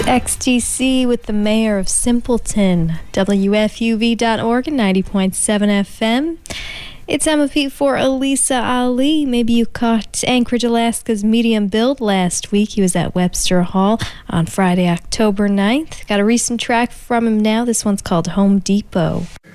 XTC with the mayor of Simpleton, WFUV.org and 90.7 FM. It's Emma Pete for Elisa Ali. Maybe you caught Anchorage, Alaska's medium build last week. He was at Webster Hall on Friday, October 9th. Got a recent track from him now. This one's called Home Depot.